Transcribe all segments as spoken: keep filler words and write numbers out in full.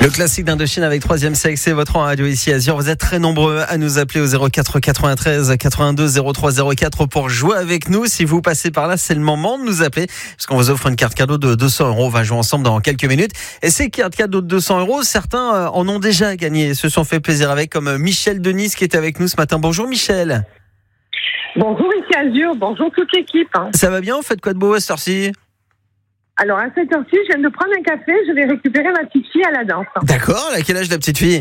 Le classique d'Indochine avec Troisième Sexe, c'est votre radio ici à Azur. Vous êtes très nombreux à nous appeler au zéro quatre quatre-vingt-treize quatre-vingt-deux zéro trois zéro quatre pour jouer avec nous. Si vous passez par là, c'est le moment de nous appeler parce qu'on vous offre une carte cadeau de deux cents euros. On va jouer ensemble dans quelques minutes. Et ces cartes cadeaux de deux cents euros, certains en ont déjà gagné, se sont fait plaisir avec, comme Michel de Nice qui était avec nous ce matin. Bonjour Michel. Bonjour ici Azur, bonjour toute l'équipe. Ça va bien, vous faites quoi de beau à cette heure-ci ? Alors, à cette heure-ci, je viens de prendre un café, je vais récupérer ma petite fille à la danse. D'accord, à quel âge la petite fille ?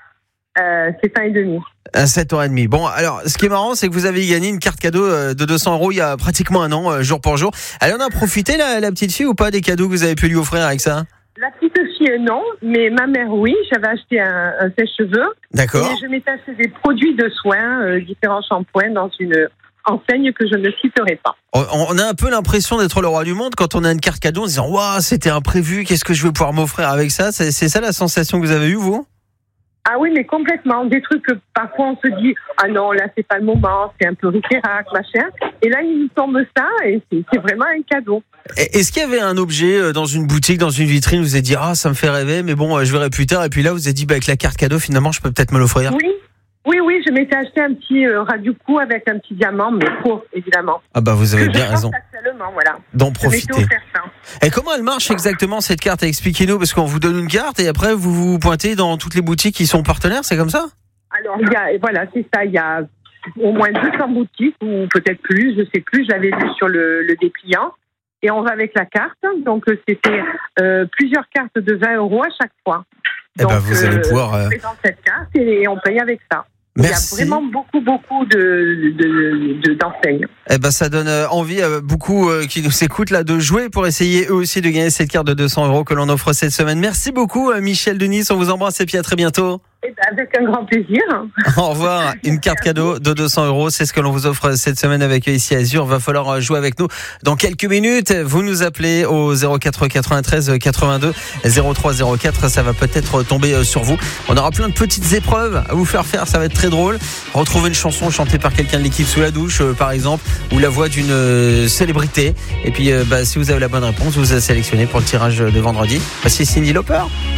Euh, c'est un et demi. À sept heures trente. Bon, alors, ce qui est marrant, c'est que vous avez gagné une carte cadeau de deux cents euros il y a pratiquement un an, jour pour jour. Elle en a profité, la, la petite fille, ou pas, des cadeaux que vous avez pu lui offrir avec ça ? La petite fille, non, mais ma mère, oui. J'avais acheté un, un sèche-cheveux. D'accord. Et je m'étais acheté des produits de soins, euh, différents shampoings dans une enseigne que je ne citerai pas. On a un peu l'impression d'être le roi du monde quand on a une carte cadeau en se disant « Waouh, c'était imprévu, qu'est-ce que je vais pouvoir m'offrir avec ça ?» C'est, c'est ça la sensation que vous avez eue, vous ? Ah oui, mais complètement. Des trucs que parfois on se dit « Ah non, là, c'est pas le moment, c'est un peu ric-rac, machin. » Et là, il nous tombe ça et c'est, c'est vraiment un cadeau. Est-ce qu'il y avait un objet dans une boutique, dans une vitrine, vous vous êtes dit « Ah, ça me fait rêver, mais bon, je verrai plus tard. » Et puis là, vous vous êtes dit bah, « Avec la carte cadeau, finalement, je peux peut-être me l'offrir. » Oui. Oui, oui, je m'étais acheté un petit euh, radio-coup avec un petit diamant, mais faux, évidemment. Ah bah vous avez que bien raison. Voilà. D'en profiter. Et comment elle marche exactement cette carte ? Expliquez-nous, parce qu'on vous donne une carte et après vous vous pointez dans toutes les boutiques qui sont partenaires, c'est comme ça ? Alors, il y a, voilà, c'est ça, il y a au moins deux cents boutiques, ou peut-être plus, je sais plus, je l'avais vu sur le, le dépliant. Et on va avec la carte, donc c'était euh, plusieurs cartes de vingt euros à chaque fois. Eh ben, vous allez pouvoir... Euh... On présente cette carte et on paye avec ça. Merci. Il y a vraiment beaucoup, beaucoup de, de, de, d'enseignes. Eh ben, ça donne envie à beaucoup qui nous écoutent là de jouer pour essayer eux aussi de gagner cette carte de deux cents euros que l'on offre cette semaine. Merci beaucoup, Michel de Nice. On vous embrasse et puis à très bientôt. Eh ben, avec un grand plaisir. Au revoir. Une carte cadeau de deux cents euros. C'est ce que l'on vous offre cette semaine avec ici à Azur. Va falloir jouer avec nous dans quelques minutes. Vous nous appelez au zéro quatre quatre-vingt-treize quatre-vingt-deux zéro trois zéro quatre. Ça va peut-être tomber sur vous. On aura plein de petites épreuves à vous faire faire. Ça va être très drôle. Retrouver une chanson chantée par quelqu'un de l'équipe sous la douche, par exemple, ou la voix d'une célébrité. Et puis, bah, si vous avez la bonne réponse, vous êtes sélectionné pour le tirage de vendredi. Voici Cyndi Lauper.